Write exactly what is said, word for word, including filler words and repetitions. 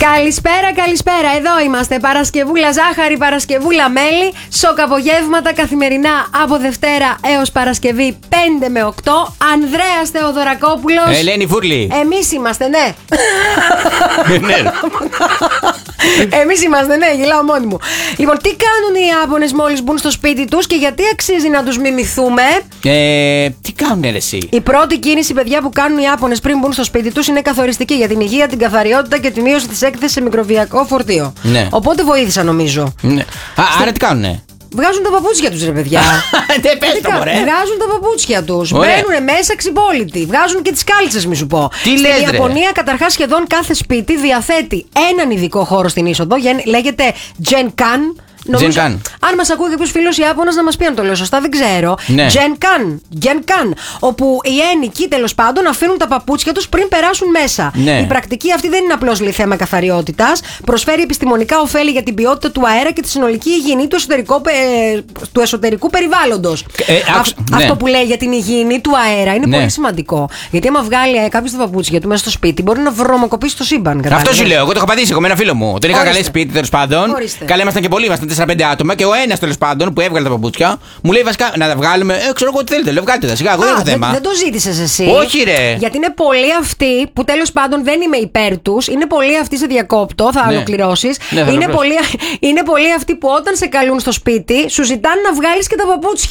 Καλησπέρα, καλησπέρα. Εδώ είμαστε. Παρασκευούλα ζάχαρη, Παρασκευούλα μέλι. Σοκαπογεύματα καθημερινά από Δευτέρα έως Παρασκευή πέντε με οκτώ. Ανδρέας Θεοδωρακόπουλος. Ελένη Φούρλη. Εμείς είμαστε, ναι. Ναι. Εμείς είμαστε, ναι, γελάω μόνη μου. Λοιπόν, τι κάνουν οι Ιάπωνες μόλις μπουν στο σπίτι τους και γιατί αξίζει να τους μιμηθούμε? Ε, τι κάνουνε ρε εσύ? Η πρώτη κίνηση, παιδιά, που κάνουν οι Ιάπωνες πριν μπουν στο σπίτι τους είναι καθοριστική για την υγεία, την καθαριότητα και τη μείωση της έκθεσης σε μικροβιακό φορτίο. Ναι. Οπότε βοήθησα, νομίζω. Ναι. Α, Στο... άρα τι κάνουνε? Βγάζουν τα παπούτσια τους, ρε παιδιά. Δεν πες το, μωρέ. Βγάζουν τα παπούτσια τους. Μπαίνουν μέσα ξυπόλοιτοι. Βγάζουν και τις κάλτσες, μη σου πω. Τι Στην λες, Ιαπωνία, καταρχάς, σχεδόν κάθε σπίτι διαθέτει έναν ειδικό χώρο στην είσοδο. Λέγεται Genkan. Νομίζω, αν μας ακούει κάποιος φίλος Ιάπωνας να μας πει αν το λέω σωστά, δεν ξέρω. Ναι. Genkan, Genkan, όπου οι ένοικοι τέλος πάντων αφήνουν τα παπούτσια τους πριν περάσουν μέσα. Ναι. Η πρακτική αυτή δεν είναι απλώς λέει θέμα καθαριότητας. Προσφέρει επιστημονικά ωφέλη για την ποιότητα του αέρα και τη συνολική υγιεινή του, ε, του εσωτερικού περιβάλλοντος. Ε, Α, άκουσα, ναι. Αυτό που λέει για την υγιεινή του αέρα είναι ναι. πολύ σημαντικό. Γιατί άμα βγάλει ε, κάποιος τα παπούτσια του μέσα στο σπίτι, μπορεί να βρωμοκοπήσει το σύμπαν. Αυτό σου λέω. Εγώ το έχω πατήσει εγώ με ένα φίλο μου. Τον είχα καλέσει σπίτι τέλος πάντων. Καλά, ήμασταν και πολλοί, ήμασταν τέσσερα πέντε άτομα και ο ένας τέλος πάντων που έβγαλε τα παπούτσια μου λέει βασικά να τα βγάλουμε. Ε, ξέρω εγώ τι θέλετε, λέω βγάλτε τα σιγά. Εγώ δεν έχω θέμα. Δεν το ζήτησες εσύ. Όχι, ρε. Γιατί είναι πολλοί αυτοί που τέλος πάντων δεν είμαι υπέρ τους. Είναι πολλοί αυτοί, σε διακόπτω, θα ναι. ολοκληρώσεις. Ναι, είναι, πολλοί, είναι πολλοί αυτοί που όταν σε καλούν στο σπίτι σου ζητάνε να βγάλεις και τα παπούτσια.